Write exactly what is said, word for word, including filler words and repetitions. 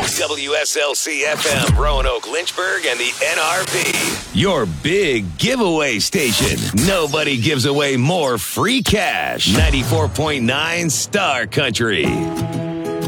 W S L C F M, Roanoke, Lynchburg, and the N R P. Your big giveaway station. Nobody gives away more free cash. ninety-four point nine Star Country.